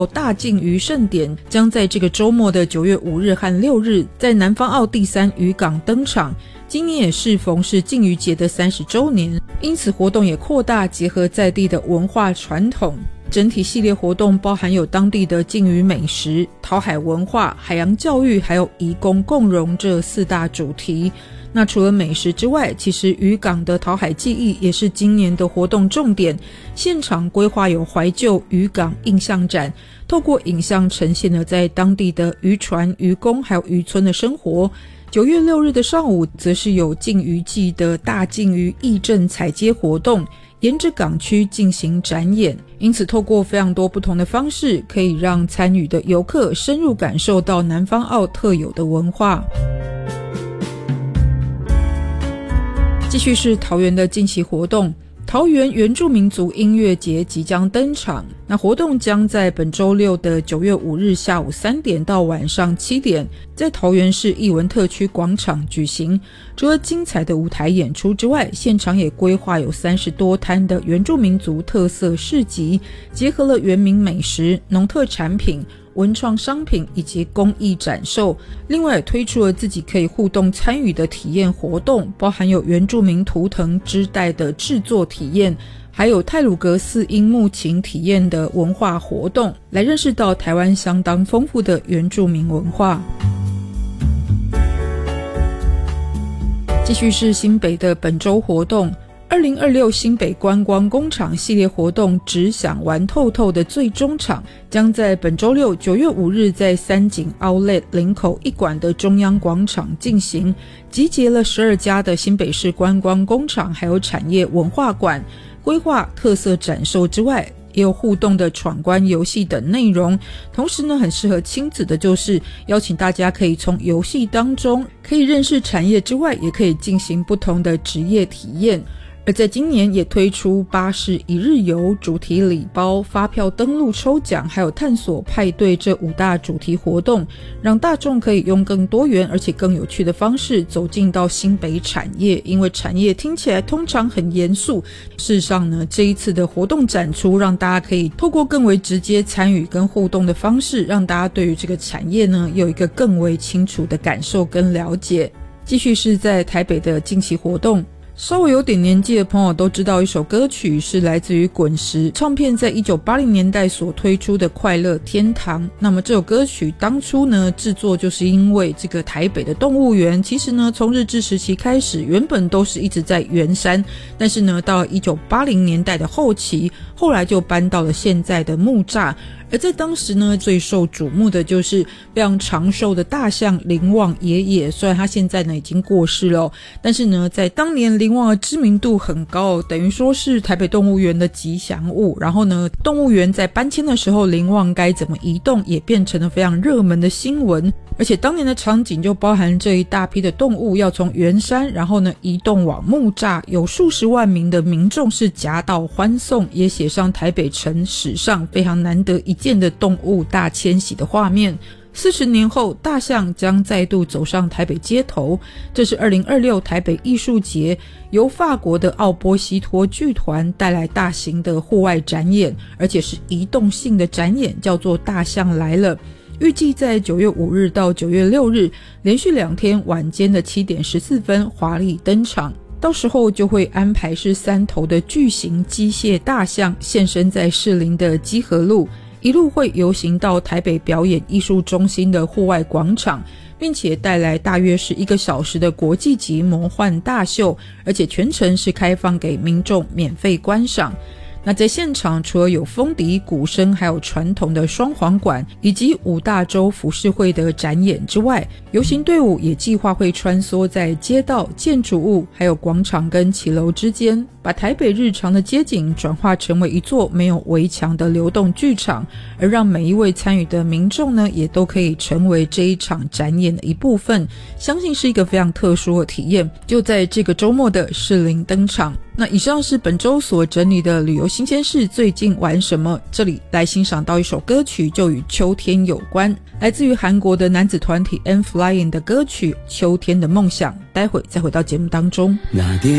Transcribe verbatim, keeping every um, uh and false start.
大竞鱼盛典将在这个周末的九月五日和六日在南方澳第三渔港登场。今年也适逢是竞鱼节的三十周年，因此活动也扩大结合在地的文化传统。整体系列活动包含有当地的竞鱼美食、讨海文化、海洋教育还有移工共融这四大主题。那除了美食之外，其实渔港的讨海记忆也是今年的活动重点。现场规划有怀旧渔港印象展，透过影像呈现了在当地的渔船、渔工还有渔村的生活。九月六日的上午则是有竞鱼季的大竞鱼义阵采接活动，沿着港区进行展演，因此透过非常多不同的方式，可以让参与的游客深入感受到南方澳特有的文化。继续是桃园的近期活动，桃园原住民族音乐节即将登场。那活动将在本周六的九月五日下午三点到晚上七点，在桃园市艺文特区广场举行。除了精彩的舞台演出之外，现场也规划有三十多摊的原住民族特色市集，结合了原民美食、农特产品、文创商品以及公益展售。另外也推出了自己可以互动参与的体验活动，包含有原住民图腾织带的制作体验，还有太鲁阁四音木琴体验的文化活动，来认识到台湾相当丰富的原住民文化。继续是新北的本周活动，二零二六新北观光工厂系列活动只想玩透透的最终场，将在本周六九月五日在三井 Outlet 林口一馆的中央广场进行，集结了十二家的新北市观光工厂还有产业文化馆，规划特色展售之外，也有互动的闯关游戏等内容。同时呢，很适合亲子的就是邀请大家可以从游戏当中可以认识产业之外，也可以进行不同的职业体验。而在今年也推出巴士一日游、主题礼包、发票登录抽奖还有探索派对这五大主题活动，让大众可以用更多元而且更有趣的方式走进到新北产业。因为产业听起来通常很严肃，事实上呢，这一次的活动展出让大家可以透过更为直接参与跟互动的方式，让大家对于这个产业呢有一个更为清楚的感受跟了解。继续是在台北的近期活动，稍微有点年纪的朋友都知道一首歌曲是来自于滚石唱片在一九八零年代所推出的快乐天堂。那么这首歌曲当初呢制作就是因为这个台北的动物园，其实呢从日治时期开始原本都是一直在圆山，但是呢到一九八零年代的后期，后来就搬到了现在的木栅。而在当时呢，最受瞩目的就是非常长寿的大象林旺爷爷，虽然他现在呢已经过世了，但是呢在当年林旺的知名度很高，等于说是台北动物园的吉祥物。然后呢，动物园在搬迁的时候，林旺该怎么移动也变成了非常热门的新闻。而且当年的场景就包含这一大批的动物要从圆山然后呢移动往木栅，有数十万名的民众是夹道欢送，也写上台北城史上非常难得一见的动物大迁徙的画面。四十年后，大象将再度走上台北街头。这是二零二六台北艺术节，由法国的奥波西托剧团带来大型的户外展演，而且是移动性的展演，叫做大象来了。预计在九月五日到九月六日连续两天晚间的七点十四分华丽登场，到时候就会安排是三头的巨型机械大象现身在士林的基河路，一路会游行到台北表演艺术中心的户外广场，并且带来大约是一个小时的国际级魔幻大秀，而且全程是开放给民众免费观赏。那在现场除了有风笛、鼓声，还有传统的双簧管以及五大洲浮世绘的展演之外，游行队伍也计划会穿梭在街道、建筑物还有广场跟骑楼之间，把台北日常的街景转化成为一座没有围墙的流动剧场，而让每一位参与的民众呢也都可以成为这一场展演的一部分，相信是一个非常特殊的体验，就在这个周末的士林登场。那以上是本周所整理的旅游新鲜事，最近玩什么？这里来欣赏到一首歌曲，就与秋天有关，来自于韩国的男子团体 N-Flying 的歌曲《秋天的梦想》，待会再回到节目当中。 那天